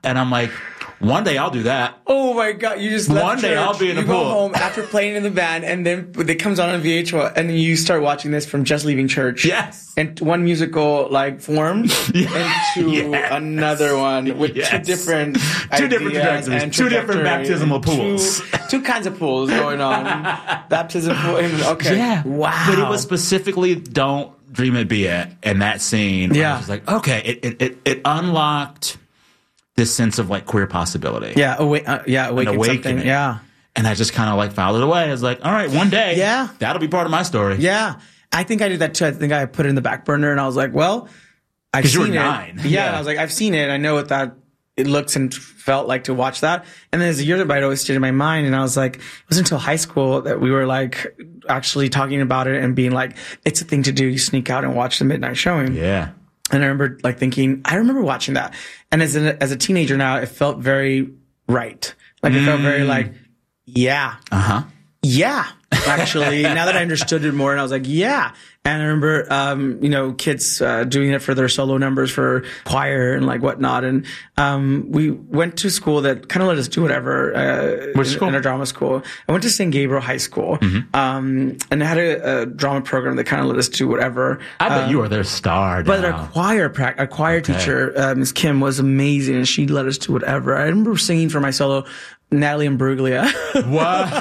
And I'm like, one day I'll do that. Oh my God! You just left one day church, I'll be in the you pool. go home after playing in the band, and then it comes on VH1, and then you start watching this from just leaving church. Yes. And one musical like formed into another one with two different trajectories, and two different baptismal pools, two kinds of pools going on. Baptism pool. Okay. Yeah. Wow. But it was specifically "Don't Dream It Be It" in that scene. Yeah. I was like, okay, it unlocked this sense of like queer possibility. Yeah, awaken something. Yeah. And I just kind of like filed it away. I was like, all right, one day, that'll be part of my story. Yeah. I think I did that too. I think I put it in the back burner and I was like, well, I've seen it. 'Cause you were 9. Yeah. And I was like, I've seen it. I know what that it looks and felt like to watch that. And then as the years went by, it always stayed in my mind. And I was like, it wasn't until high school that we were like actually talking about it and being like, it's a thing to do. You sneak out and watch the midnight showing. Yeah. And I remember like thinking, I remember watching that. And as a teenager now, it felt very right. Like it felt very like, yeah. Yeah. Actually, now that I understood it more and I was like, yeah. And I remember, kids, doing it for their solo numbers for choir and like whatnot. And, we went to school that kind of let us do whatever, in a drama school. I went to St. Gabriel High School, and it had a drama program that kind of let us do whatever. I bet you are their star now. But our choir teacher, Ms. Kim, was amazing and she let us do whatever. I remember singing for my solo, Natalie Imbruglia. What?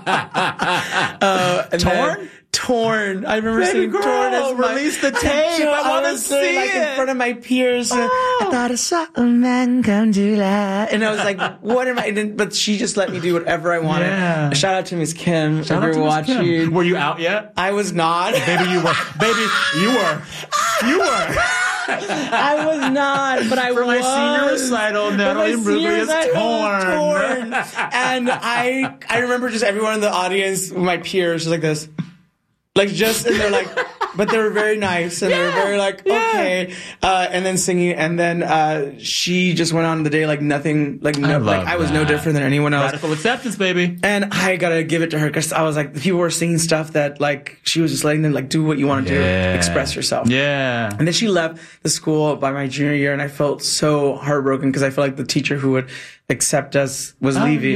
Torn. I remember singing girl, Torn as release the tape. I want to see it. In front of my peers. I thought I saw a man come to life. And I was like, what am I? But she just let me do whatever I wanted. Yeah. Shout out to Miss Kim. Shout out to Miss Kim. Were you out yet? I was not. Baby, you were. Baby, you were. You were. I was not, but I was. For my senior recital, Natalie Imbruglia is torn. And I remember just everyone in the audience, my peers, just like this. Like and they're like, but they were very nice and they were very like, okay. And then singing. And then, she just went on the day like nothing, I was no different than anyone else. Radical acceptance, baby. And I gotta give it to her because I was like, the people were singing stuff that like, she was just letting them like do what you want to do, express yourself. Yeah. And then she left the school by my junior year and I felt so heartbroken because I felt like the teacher who would accept us was leaving,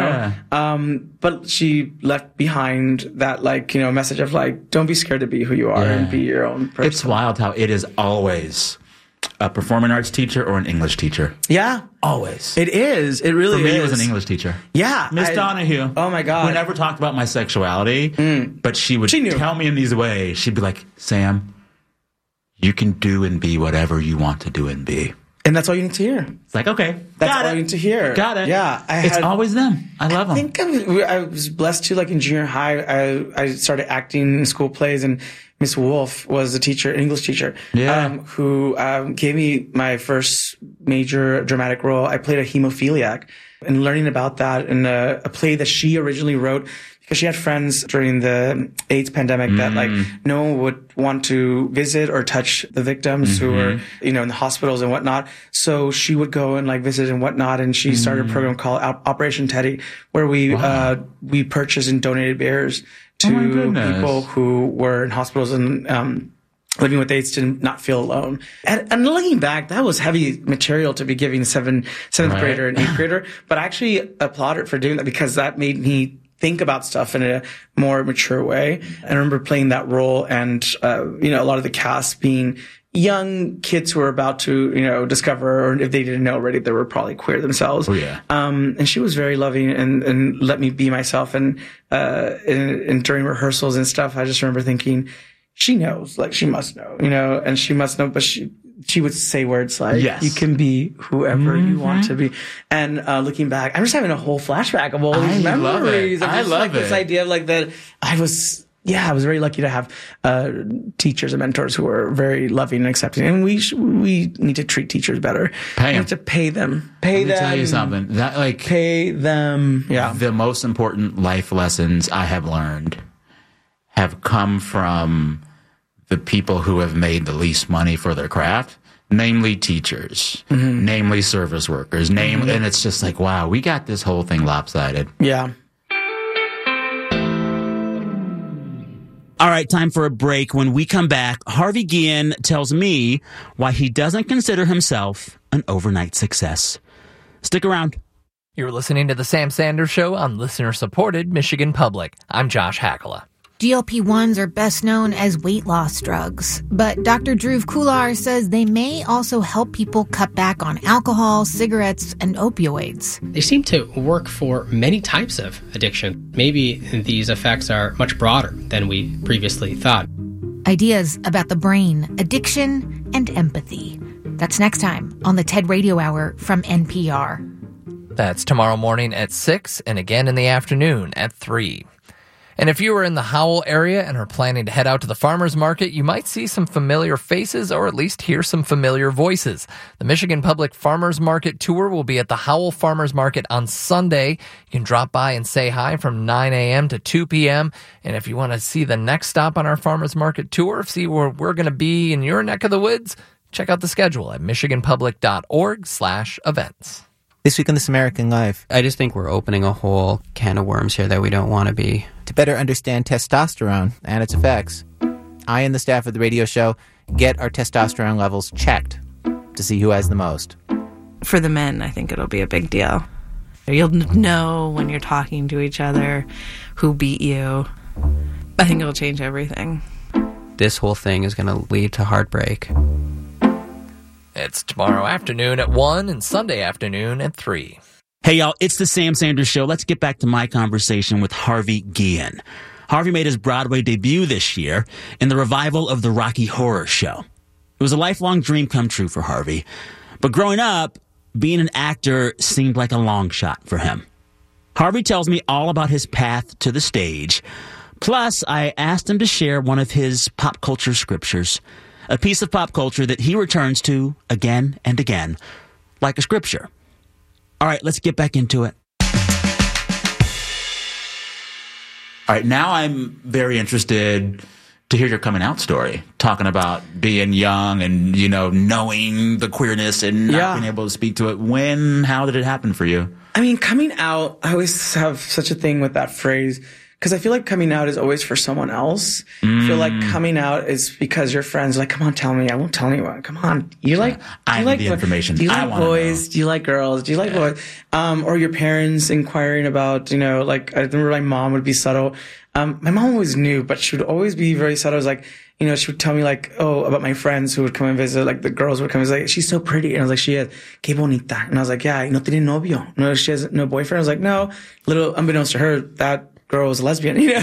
but she left behind that message of like, don't be scared to be who you are and be your own person. It's wild how it is always a performing arts teacher or an English teacher. Yeah. Always. It is. It really is. For me, it was an English teacher. Yeah. Miss Donahue. Oh my God. We never talked about my sexuality, but she would tell me in these ways. She'd be like, Sam, you can do and be whatever you want to do and be. And that's all you need to hear. It's like, okay. That's all you need to hear. Got it. Yeah. It's always them. I love them. I think I was blessed too, like in junior high, I started acting in school plays and Miss Wolf was a teacher, an English teacher, who gave me my first major dramatic role. I played a hemophiliac and learning about that in a play that she originally wrote because she had friends during the AIDS pandemic that like no one would want to visit or touch the victims who were, in the hospitals and whatnot. So she would go and like visit and whatnot. And she started a program called Operation Teddy where we purchased and donated beers to people who were in hospitals and, living with AIDS to not feel alone. And looking back, that was heavy material to be giving seventh grader and 8th grader. But I actually applaud her for doing that because that made me think about stuff in a more mature way. And I remember playing that role and, a lot of the cast being young kids who were about to, discover, or if they didn't know already, they were probably queer themselves. Oh, yeah. And she was very loving and let me be myself. And during rehearsals and stuff, I just remember thinking, she knows, like she must know, and she must know, but she would say words like, you can be whoever you want to be. And, looking back, I'm just having a whole flashback of all these memories. I love it. This idea of like that I was very lucky to have, teachers and mentors who were very loving and accepting. And we need to treat teachers better. We need to pay them. Let me tell you something. Pay them. Yeah. The most important life lessons I have learned have come from the people who have made the least money for their craft, namely teachers, namely service workers, and it's just like, wow, we got this whole thing lopsided. Yeah. All right, time for a break. When we come back, Harvey Guillen tells me why he doesn't consider himself an overnight success. Stick around. You're listening to The Sam Sanders Show on listener-supported Michigan Public. I'm Josh Hakala. GLP-1s are best known as weight loss drugs, but Dr. Dhruv Kular says they may also help people cut back on alcohol, cigarettes, and opioids. They seem to work for many types of addiction. Maybe these effects are much broader than we previously thought. Ideas about the brain, addiction, and empathy. That's next time on the TED Radio Hour from NPR. That's tomorrow morning at 6 and again in the afternoon at 3. And if you are in the Howell area and are planning to head out to the farmers market, you might see some familiar faces or at least hear some familiar voices. The Michigan Public Farmers Market Tour will be at the Howell Farmers Market on Sunday. You can drop by and say hi from 9 a.m. to 2 p.m. And if you want to see the next stop on our farmers market tour, see where we're going to be in your neck of the woods, check out the schedule at michiganpublic.org/events. This week on This American Life. I just think we're opening a whole can of worms here that we don't want to be. To better understand testosterone and its effects, I and the staff of the radio show get our testosterone levels checked to see who has the most. For the men, I think it'll be a big deal. You'll know when you're talking to each other who beat you. I think it'll change everything. This whole thing is going to lead to heartbreak. It's tomorrow afternoon at 1 and Sunday afternoon at 3. Hey, y'all, it's the Sam Sanders Show. Let's get back to my conversation with Harvey Guillen. Harvey made his Broadway debut this year in the revival of the Rocky Horror Show. It was a lifelong dream come true for Harvey. But growing up, being an actor seemed like a long shot for him. Harvey tells me all about his path to the stage. Plus, I asked him to share one of his pop culture scriptures, a piece of pop culture that he returns to again and again, like a scripture. All right, let's get back into it. All right, now I'm very interested to hear your coming out story, talking about being young and, you know, knowing the queerness and not being able to speak to it. How did it happen for you? I mean, coming out, I always have such a thing with that phrase. Because I feel like coming out is always for someone else. I feel like coming out is because your friends are like, come on, tell me. I won't tell anyone. Come on. I need the information. Do you like boys? Do you like girls? Do you like boys? Or your parents inquiring about, you know, like, I remember my mom would be subtle. My mom always knew, but she would always be very subtle. It was like, you know, she would tell me like, about my friends who would come and visit, like the girls would come and say, like, she's so pretty. And I was like, she is, que bonita. And I was like, yeah, no tiene novio. No, she has no boyfriend. I was like, no, little unbeknownst to her, that girl was a lesbian, you know?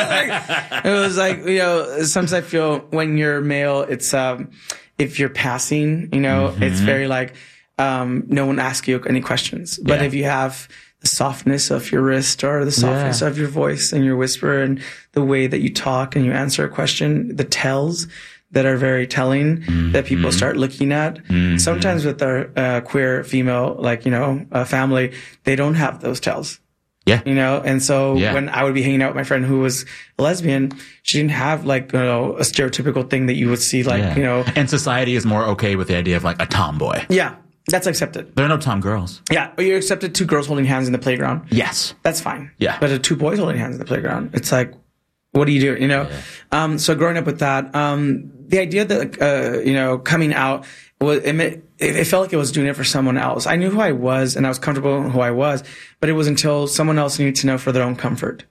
It was like, you know, sometimes I feel when you're male, it's, if you're passing, you know, it's very like, no one asks you any questions. But if you have the softness of your wrist or the softness of your voice and your whisper and the way that you talk and you answer a question, the tells that are very telling that people start looking at. Sometimes with our queer female, like, you know, family, they don't have those tells. Yeah. You know, and so when I would be hanging out with my friend who was a lesbian, she didn't have like, you know, a stereotypical thing that you would see, like, you know. And society is more okay with the idea of like a tomboy. Yeah. That's accepted. There are no tom girls. Yeah. But you're accepted 2 girls holding hands in the playground. Yes. That's fine. Yeah. But 2 boys holding hands in the playground, it's like, what do you do? You know? Yeah. So growing up with that, the idea that, you know, coming out was, it felt like it was doing it for someone else. I knew who I was and I was comfortable in who I was, but it was until someone else needed to know for their own comfort.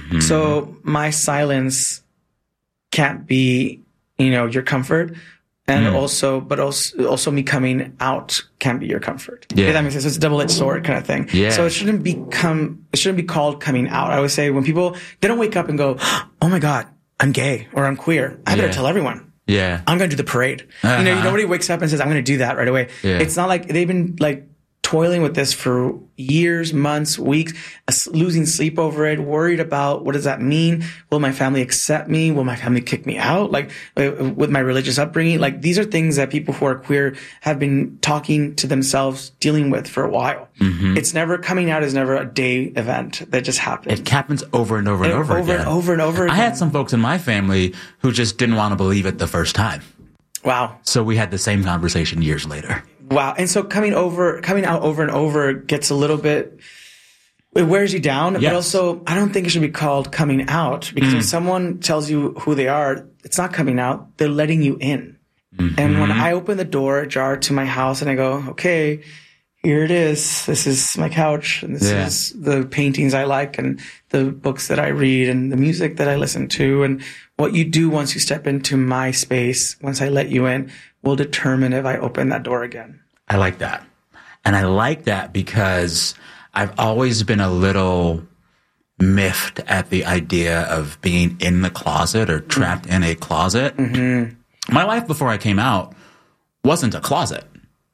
So my silence can't be, you know, your comfort. And also me coming out can be your comfort. Yeah. If that makes sense. It's a double-edged sword kind of thing. Yeah. So it shouldn't be called coming out. I always say when people, they don't wake up and go, oh my God, I'm gay or I'm queer. I better tell everyone. Yeah. I'm going to do the parade. You know, nobody wakes up and says, I'm going to do that right away. Yeah. It's not like they've been like toiling with this for years, months, weeks, losing sleep over it, worried about what does that mean? Will my family accept me? Will my family kick me out? Like with my religious upbringing, like these are things that people who are queer have been talking to themselves, dealing with for a while. It's never, coming out is never a day event that just happens. It happens over and over and over again. Over and over again. I had some folks in my family who just didn't want to believe it the first time. Wow. So we had the same conversation years later. Wow. And so coming out over and over gets a little bit, it wears you down. Yes. But also, I don't think it should be called coming out, because when someone tells you who they are, it's not coming out. They're letting you in. And when I open the door ajar to my house and I go, okay, here it is. This is my couch, and this is the paintings I like, and the books that I read, and the music that I listen to, and what you do once you step into my space, once I let you in, will determine if I open that door again. I like that. And I like that because I've always been a little miffed at the idea of being in the closet or trapped in a closet. My life before I came out wasn't a closet.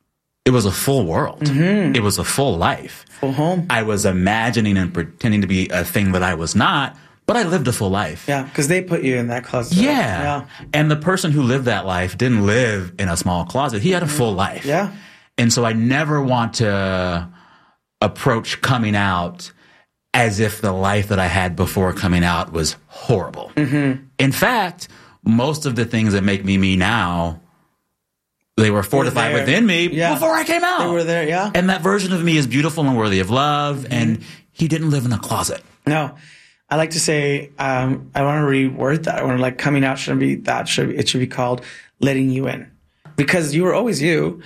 It was a full world. It was a full life. Full home. I was imagining and pretending to be a thing that I was not, but I lived a full life. Yeah, because they put you in that closet. Yeah. And the person who lived that life didn't live in a small closet. He had a full life. Yeah. And so I never want to approach coming out as if the life that I had before coming out was horrible. In fact, most of the things that make me me now, they were fortified within me before I came out. They were there, yeah. And that version of me is beautiful and worthy of love. And he didn't live in a closet. No. I like to say, I want to reword that. I want to like coming out shouldn't be that. It should be called letting you in, because you were always you,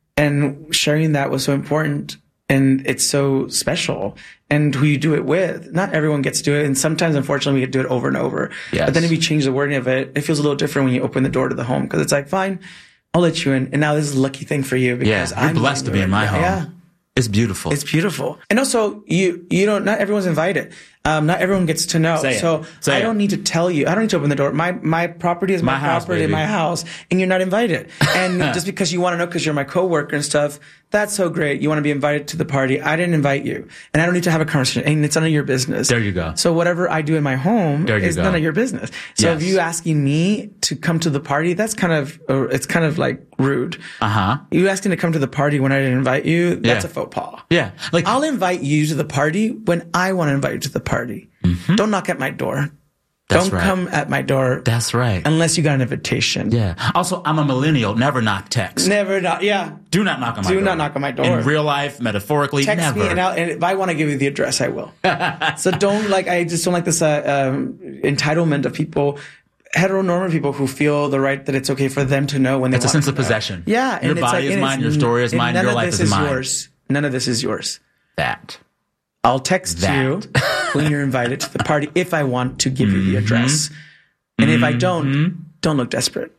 and sharing that was so important, and it's so special. And who you do it with, not everyone gets to do it, and sometimes, unfortunately, we get to do it over and over. Yes. But then if you change the wording of it, it feels a little different when you open the door to the home, because it's like, fine, I'll let you in, and now this is a lucky thing for you because you're blessed to be in my home. Yeah. It's beautiful. It's beautiful. And also, you don't, not everyone's invited. Not everyone gets to know. Say I don't need to tell you. I don't need to open the door. My property is my property, my house, and you're not invited. And just because you want to know because you're my coworker and stuff, that's so great. You want to be invited to the party. I didn't invite you. And I don't need to have a conversation. And it's none of your business. There you go. So whatever I do in my home is none of your business. So if you asking me to come to the party, that's it's kind of like rude. You asking to come to the party when I didn't invite you, that's a faux pas. Yeah. Like, I'll invite you to the party when I want to invite you to the party. Don't knock at my door. Don't come at my door. That's right. Unless you got an invitation. Yeah. Also, I'm a millennial. Never knock text. Never knock. Yeah. Do not knock on my door. Do not knock on my door. In real life, metaphorically, text never. me, and if I want to give you the address, I will. So I just don't like this entitlement of people, heteronormative people who feel the right that it's okay for them to know when they want to know. It's a sense of possession. Yeah. Your body is mine, your story is mine, your life is mine. Yours. None of this is yours. I'll text you when you're invited to the party if I want to give you the address. And if I don't look desperate.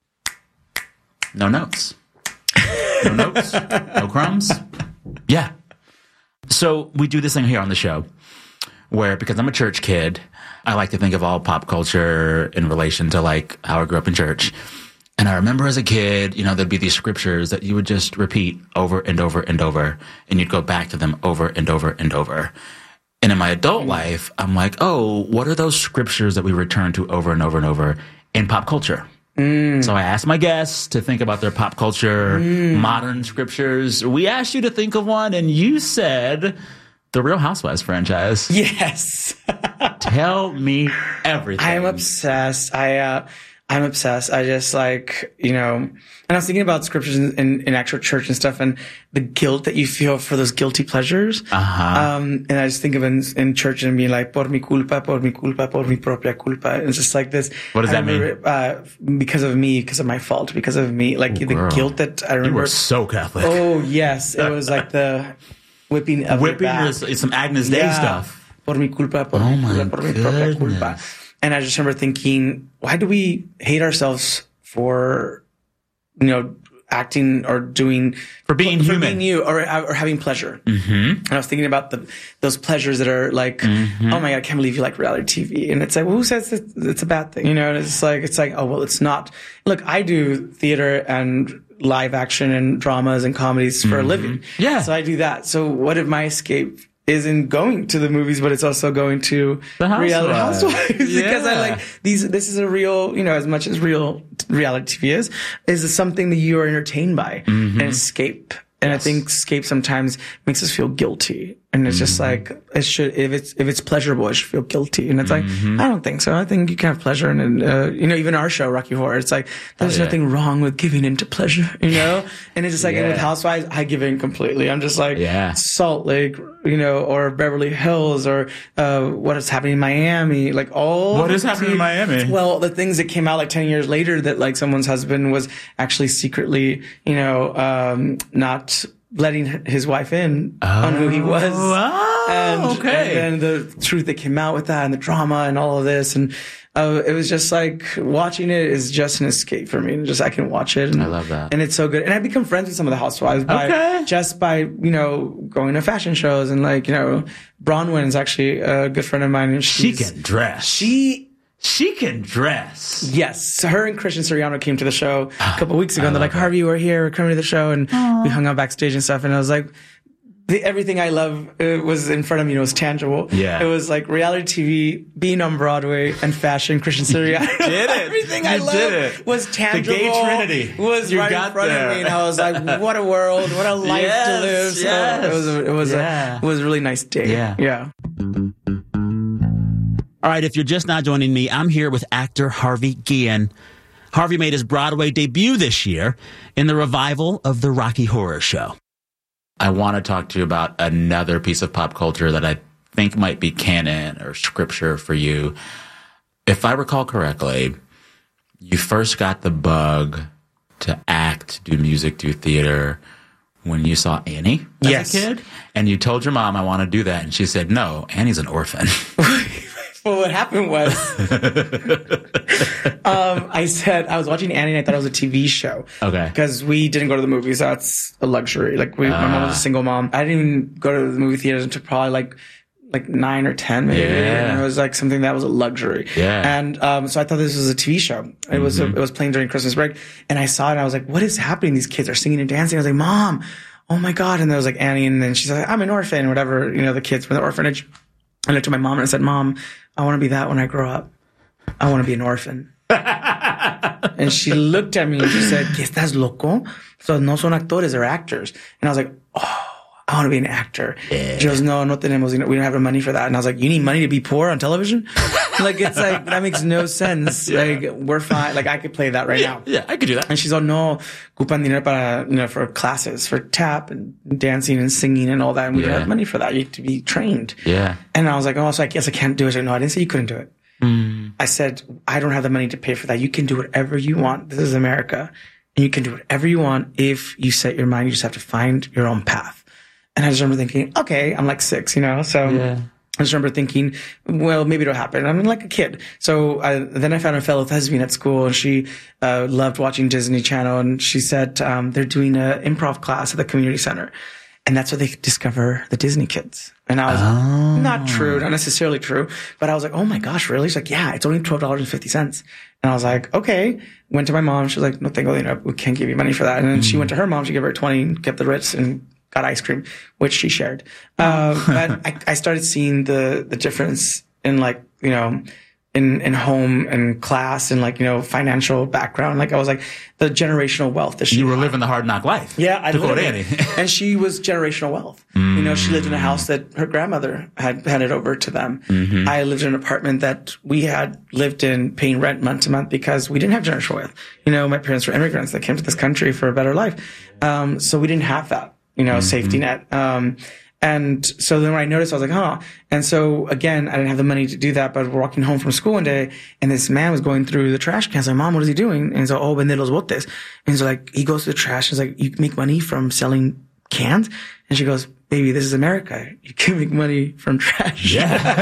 No notes. No notes. No crumbs. Yeah. So we do this thing here on the show where, because I'm a church kid, I like to think of all pop culture in relation to like how I grew up in church. And I remember as a kid, there'd be these scriptures that you would just repeat over and over and over, and you'd go back to them over and over and over. And in my adult life, I'm like, oh, what are those scriptures that we return to over and over and over in pop culture? So I asked my guests to think about their pop culture, modern scriptures. We asked you to think of one, and you said the Real Housewives franchise. Yes. Tell me everything. I'm obsessed. I'm obsessed. I just and I was thinking about scriptures in actual church and stuff, and the guilt that you feel for those guilty pleasures. And I just think of in church and being like, por mi culpa, por mi propia culpa. And it's just like this. What does that mean? Because of me, because of my fault, because of me. Like the guilt that I remember. You were so Catholic. Oh, yes. It was like the whipping of your back. Is some Agnus Dei stuff. Por mi culpa, por mi propia culpa. And I just remember thinking, why do we hate ourselves for, acting or doing for being human, being you, or having pleasure? And I was thinking about those pleasures that are like, oh my God, I can't believe you like reality TV. And it's like, well, who says it's a bad thing? And it's like, oh well, it's not. Look, I do theater and live action and dramas and comedies for a living. Yeah, so I do that. So what if my escape isn't going to the movies, but it's also going to the reality housewives? Because I like these. This is a real, as much as real reality TV is something that you are entertained by and escape. And I think escape sometimes makes us feel guilty. And it's just like, it should, if it's pleasurable, it should feel guilty. And it's like, I don't think so. I think you can have pleasure. And, even our show, Rocky Horror, it's like, there's nothing wrong with giving into pleasure, And it's just like, and with Housewives, I give in completely. I'm just like, Salt Lake, or Beverly Hills, or, what is happening in Miami, like all. What is happening in Miami? Well, the things that came out like 10 years later that like someone's husband was actually secretly, not letting his wife in on who he was. And then the truth that came out with that and the drama and all of this. And it was just like watching it is just an escape for me. And just I can watch it. And, I love that. And it's so good. And I've become friends with some of the housewives just by, going to fashion shows. And like, Bronwyn is actually a good friend of mine. And she can dress. She can dress. Yes. So her and Christian Siriano came to the show a couple weeks ago. And they're like, Harvey, we're here. We're coming to the show. And we hung out backstage and stuff. And I was like, everything I love was in front of me. It was tangible. Yeah. It was like reality TV, being on Broadway, and fashion. Christian Siriano. Did it. Everything I loved was tangible. The gay trinity. Was right in front of me. And I was like, what a world. What a life to live. So it was a really nice day. Yeah. All right, if you're just now joining me, I'm here with actor Harvey Guillen. Harvey made his Broadway debut this year in the revival of The Rocky Horror Show. I want to talk to you about another piece of pop culture that I think might be canon or scripture for you. If I recall correctly, you first got the bug to act, do music, do theater when you saw Annie as a kid. And you told your mom, I want to do that. And she said, no, Annie's an orphan. Well, what happened was, I was watching Annie and I thought it was a TV show. Okay. Because we didn't go to the movies. That's a luxury. Like, my mom was a single mom. I didn't even go to the movie theaters until probably like 9 or 10 maybe. Yeah. And it was like something that was a luxury. Yeah. And, so I thought this was a TV show. It was playing during Christmas break. And I saw it and I was like, what is happening? These kids are singing and dancing. I was like, Mom, oh my God. And there was like Annie. And then she's like, I'm an orphan, whatever, the kids from the orphanage. I looked at my mom and I said, Mom, I want to be that when I grow up. I want to be an orphan. And she looked at me and she said, ¿Qué estás loco? So no son actores, they're actors. And I was like, oh, I want to be an actor. Yeah. She goes, no tenemos, we don't have the money for that. And I was like, you need money to be poor on television? It's like, that makes no sense. Like, we're fine. Like, I could play that right now. Yeah, I could do that. And she's like, no, ocupan dinero para, for classes, for tap and dancing and singing and all that. And we don't have money for that. You have to be trained. Yeah. And I was like, oh, so I guess I can't do it. She's like, no, I didn't say you couldn't do it. I said, I don't have the money to pay for that. You can do whatever you want. This is America. And you can do whatever you want if you set your mind. You just have to find your own path. And I just remember thinking, okay, I'm like 6, so I just remember thinking, well, maybe it'll happen. I'm like a kid. So then I found a fellow thespian at school, and she loved watching Disney Channel. And she said they're doing an improv class at the community center. And that's where they discover the Disney kids. And I was not necessarily true, but I was like, oh my gosh, really? She's like, yeah, it's only $12.50. And I was like, okay. Went to my mom. She was like, no, we can't give you money for that. And then she went to her mom. She gave her 20 and kept the Ritz and got ice cream, which she shared. But I started seeing the difference in in home and class and financial background. Like, I was like, the generational wealth that you were living the hard knock life. Yeah, I lived it. And she was generational wealth. She lived in a house that her grandmother had handed over to them. I lived in an apartment that we had lived in, paying rent month to month because we didn't have generational wealth. My parents were immigrants that came to this country for a better life. So we didn't have that, safety net. And so then when I noticed, I was like, huh. And so again, I didn't have the money to do that, but we're walking home from school one day and this man was going through the trash cans. Like, Mom, what is he doing? And so, vende los botes. And so he goes to the trash and he's like, you make money from selling cans? And she goes, baby, this is America. You can make money from trash.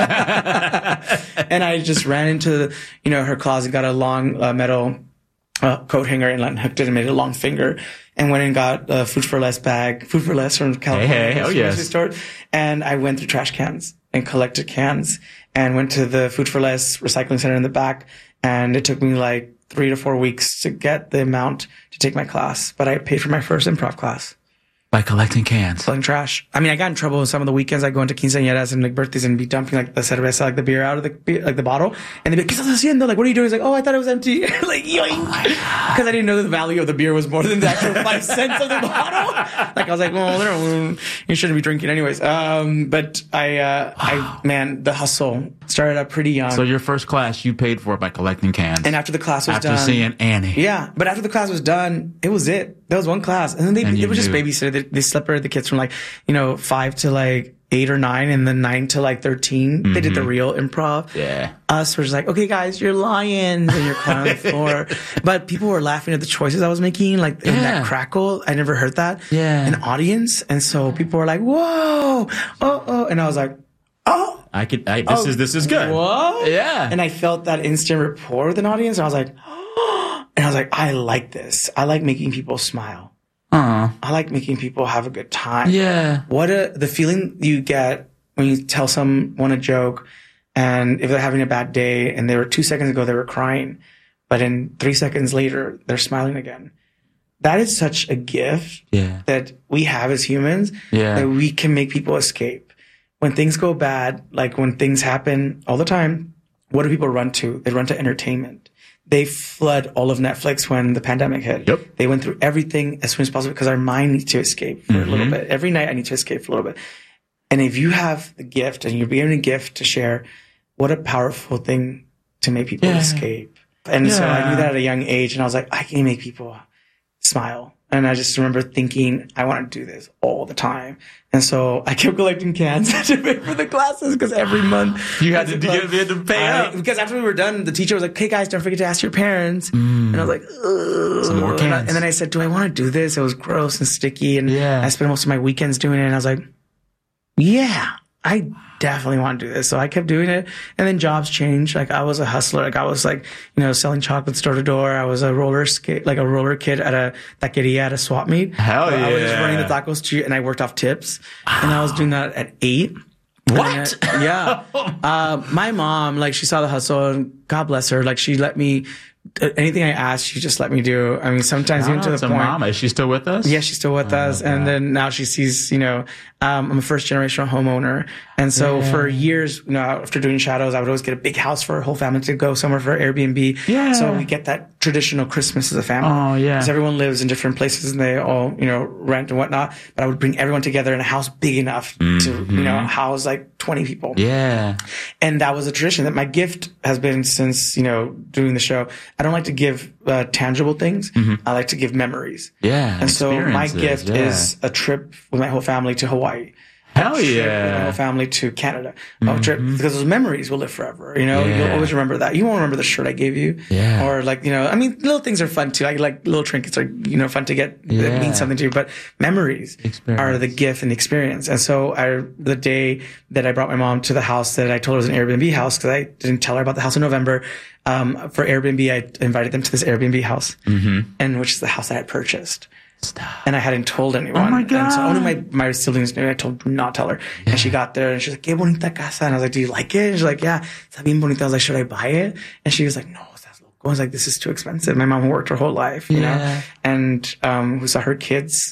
Yeah. And I just ran into, her closet, got a long metal coat hanger and hooked it and made a long finger. And went and got a Food for Less bag, Food for Less from California. Oh, yes. Store. And I went through trash cans and collected cans and went to the Food for Less recycling center in the back. And it took me 3 to 4 weeks to get the amount to take my class. But I paid for my first improv class. By collecting cans. Selling trash. I mean, I got in trouble some of the weekends. I'd go into quinceañeras and birthdays and be dumping the cerveza, the beer out of the bottle. And they'd be like, ¿Qué estás haciendo? What are you doing? He's like, oh, I thought it was empty. Yoink. Because I didn't know the value of the beer was more than the actual 5 cents of the bottle. I was like, well, you shouldn't be drinking anyways. But man, the hustle started up pretty young. So your first class, you paid for it by collecting cans. And after the class was done. After seeing Annie. Yeah. But after the class was done, it was it. That was one class. And then they would just babysit. They separated the kids from 5 to 8 or 9, and then 9 to like 13, they did the real improv. Yeah. Us were just like, okay, guys, you're lions, and you're crying on the floor. But people were laughing at the choices I was making, like in that crackle. I never heard that in the audience, and so people were like, whoa, oh, and I was like, oh. This is good. What? Yeah. And I felt that instant rapport with an audience. And I was like, and I was like, I like this. I like making people smile. I like making people have a good time. Yeah. The feeling you get when you tell someone a joke, and if they're having a bad day and they were 2 seconds ago, they were crying, but in 3 seconds later, they're smiling again. That is such a gift that we have as humans that we can make people escape. When things go bad, like when things happen all the time, what do people run to? They run to entertainment. They flood all of Netflix when the pandemic hit. Yep. They went through everything as soon as possible because our mind needs to escape for a little bit. Every night I need to escape for a little bit. And if you have the gift and you're given a gift to share, what a powerful thing to make people escape. And so I knew that at a young age, and I was like, I can make people smile. And I just remember thinking, I want to do this all the time. And so I kept collecting cans to pay for the classes because every month you had to pay up. Because after we were done, the teacher was like, "Hey guys, don't forget to ask your parents." And I was like, ugh. Some more cans. And then I said, "Do I want to do this?" It was gross and sticky, and I spent most of my weekends doing it. And I was like, "Yeah, I definitely want to do this." So I kept doing it. And then jobs changed. Like I was a hustler. Like I was like, selling chocolates door to door. I was a roller kid at a taqueria at a swap meet. Hell yeah. I was just running the taco street, and I worked off tips. And I was doing that at 8. What? My mom, like she saw the hustle, and God bless her. Like she let me, anything I asked, she just let me do. I mean, sometimes even to the point. Mom, is she still with us? Yeah, she's still with us. And then now she sees, I'm a first generation homeowner. And so for years, after doing shadows, I would always get a big house for our whole family to go somewhere for Airbnb. Yeah. So we get that traditional Christmas as a family. Oh, yeah. Because everyone lives in different places and they all, rent and whatnot. But I would bring everyone together in a house big enough to, house like 20 people. Yeah. And that was a tradition that my gift has been since, doing the show. I don't like to give tangible things. I like to give memories. Yeah. And so my gift is a trip with my whole family to Hawaii. Hell yeah. With my whole family to Canada. A trip, because those memories will live forever. You'll always remember that. You won't remember the shirt I gave you. Yeah. Or little things are fun too. Like little trinkets are, fun to get that mean something to you. But memories are the gift and the experience. And so the day that I brought my mom to the house that I told her was an Airbnb house, because I didn't tell her about the house in November, for Airbnb, I invited them to this Airbnb house, and which is the house I had purchased. Stop. And I hadn't told anyone. Oh my God. And so only my siblings knew. I told do not tell her. Yeah. And she got there and she's like, "Qué bonita casa." And I was like, "Do you like it?" And she's like, "Yeah, está bien bonita." I was like, "Should I buy it?" And she was like, "No, estás loco." I was like, "This is too expensive." My mom worked her whole life, you know, and who saw her kids,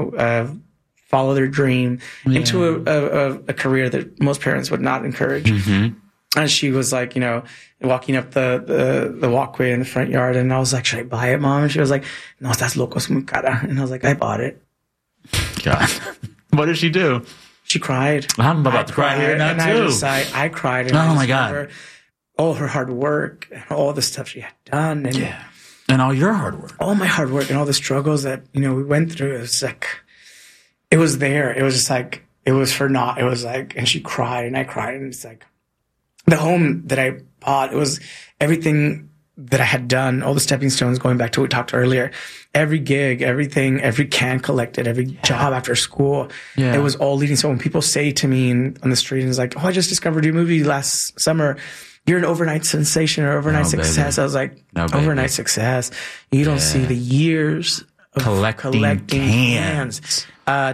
follow their dream into a career that most parents would not encourage. And she was like, walking up the walkway in the front yard. And I was like, "Should I buy it, Mom?" And she was like, "No, estás loco, es muy cara." And I was like, "I bought it." God. What did she do? She cried. I'm about to cry here now, too. I cried. And oh, my God. All her hard work and all the stuff she had done. And and all your hard work. All my hard work and all the struggles that, we went through. It was like, it was there. It was just like, it was for naught. It was like, and she cried and I cried. And it's like, the home that I bought, it was everything that I had done, all the stepping stones, going back to what we talked earlier, every gig, everything, every can collected, every job after school, it was all leading. So when people say to me on the street, and it's like, "Oh, I just discovered your movie last summer. You're an overnight sensation or overnight success." Baby. I was like, overnight success. You don't see the years of collecting cans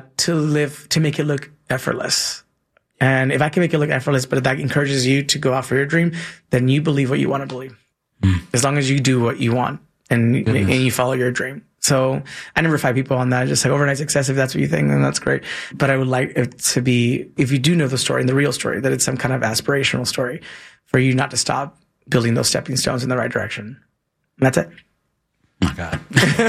to make it look effortless. And if I can make it look effortless, but if that encourages you to go out for your dream, then you believe what you want to believe. As long as you do what you want and you follow your dream. So I never fight people on that. Just like overnight success, if that's what you think, then that's great. But I would like it to be, if you do know the story and the real story, that it's some kind of aspirational story for you not to stop building those stepping stones in the right direction. And that's it. Oh my God.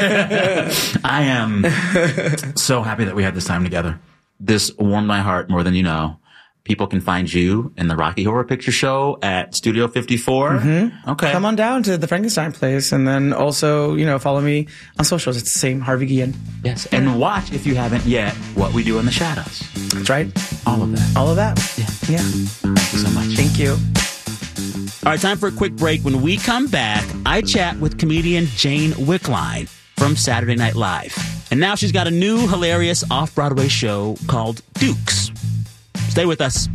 I am so happy that we had this time together. This warmed my heart more than you know. People can find you in the Rocky Horror Picture Show at Studio 54. Okay. Come on down to the Frankenstein place, and then also, follow me on socials. It's the same, Harvey Guillen. Yes. And watch, if you haven't yet, What We Do in the Shadows. That's right. All of that. All of that. Yeah. Thank you so much. Thank you. All right, time for a quick break. When we come back, I chat with comedian Jane Wickline from Saturday Night Live. And now she's got a new hilarious off-Broadway show called Dukes. Stay with us.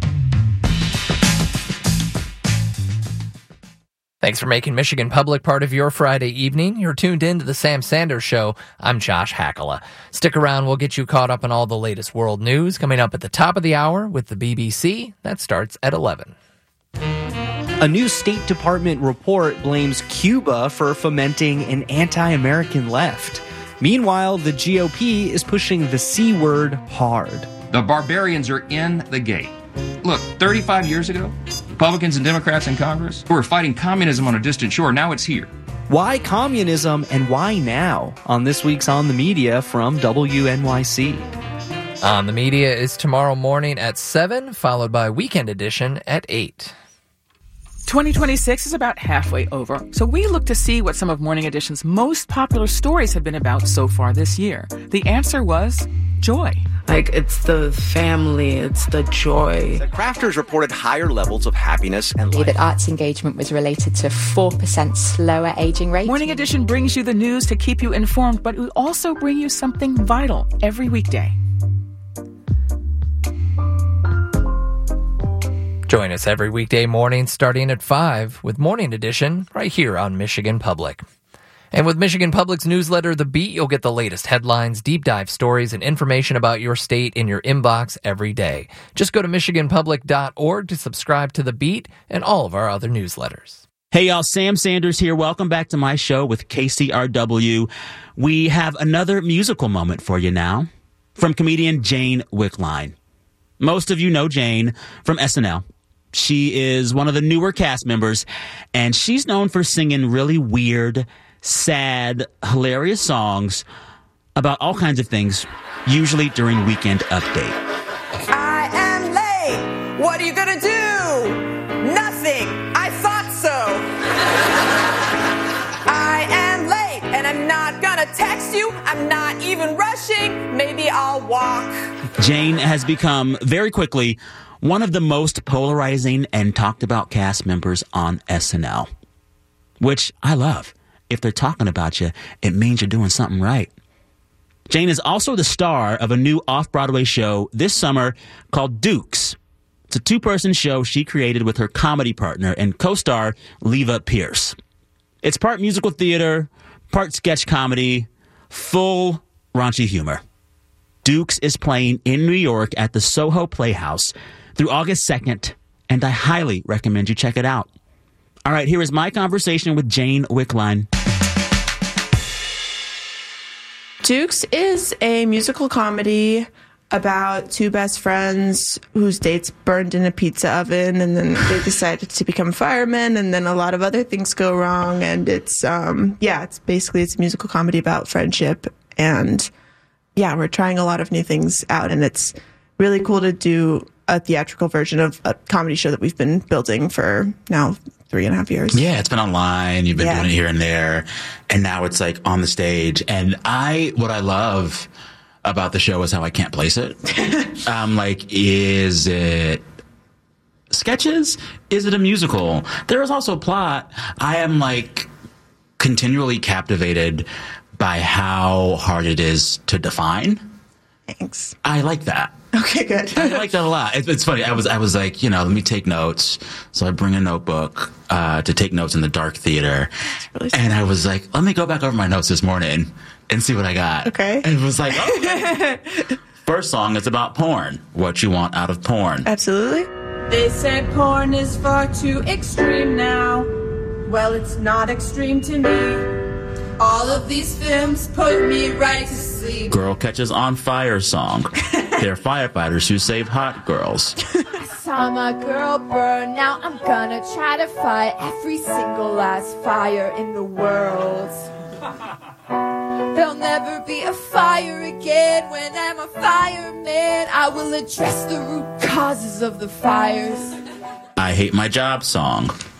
Thanks for making Michigan Public part of your Friday evening. You're tuned in to The Sam Sanders Show. I'm Josh Hakala. Stick around. We'll get you caught up on all the latest world news coming up at the top of the hour with the BBC. That starts at 11. A new State Department report blames Cuba for fomenting an anti-American left. Meanwhile, the GOP is pushing the C word hard. The barbarians are in the gate. Look, 35 years ago, Republicans and Democrats in Congress who were fighting communism on a distant shore. Now it's here. Why communism and why now? On this week's On the Media from WNYC. On the Media is tomorrow morning at 7, followed by Weekend Edition at 8. 2026 is about halfway over, so we look to see what some of Morning Edition's most popular stories have been about so far this year. The answer was joy. Like, it's the family, it's the joy. The crafters reported higher levels of happiness and life. That arts engagement was related to a 4% slower aging rate. Morning Edition brings you the news to keep you informed, but we also bring you something vital every weekday. Join us every weekday morning starting at 5 with Morning Edition right here on Michigan Public. And with Michigan Public's newsletter, The Beat, you'll get the latest headlines, deep dive stories, and information about your state in your inbox every day. Just go to michiganpublic.org to subscribe to The Beat and all of our other newsletters. Hey, y'all, Sam Sanders here. Welcome back to my show with KCRW. We have another musical moment for you now from comedian Jane Wickline. Most of you know Jane from SNL. She is one of the newer cast members, and she's known for singing really weird, sad, hilarious songs about all kinds of things, usually during Weekend Update. I am late. What are you gonna do? Nothing. I thought so. I am late, and I'm not gonna text you. I'm not even rushing. Maybe I'll walk. Jane has become, very quickly, one of the most polarizing and talked about cast members on SNL, which I love. If they're talking about you, it means you're doing something right. Jane is also the star of a new off-Broadway show this summer called Dukes. It's a two-person show she created with her comedy partner and co-star Leva Pierce. It's part musical theater, part sketch comedy, full raunchy humor. Dukes is playing in New York at the Soho Playhouse through August 2nd, and I highly recommend you check it out. All right, here is my conversation with Jane Wickline. Dukes is a musical comedy about two best friends whose dates burned in a pizza oven, and then they decided to become firemen, and then a lot of other things go wrong, and it's a musical comedy about friendship, and yeah, we're trying a lot of new things out, and it's really cool to do a theatrical version of a comedy show that we've been building for now 3.5 years. Yeah, it's been online. You've been doing it here and there, and now it's like on the stage. And what I love about the show is how I can't place it. Is it sketches? Is it a musical? There is also plot. I am continually captivated by how hard it is to define. Thanks. I like that. Okay, good. I like that a lot. It's funny. I was like, let me take notes. So I bring a notebook to take notes in the dark theater. Really and I was like, let me go back over my notes this morning and see what I got. Okay. And it was like, okay. First song is about porn. What you want out of porn. Absolutely. They say porn is far too extreme now. Well, it's not extreme to me. All of these films put me right to sleep. Girl Catches on Fire song. They're firefighters who save hot girls. I saw my girl burn. Now I'm gonna try to fight every single last fire in the world. There'll never be a fire again. When I'm a fireman, I will address the root causes of the fires. I Hate My Job song.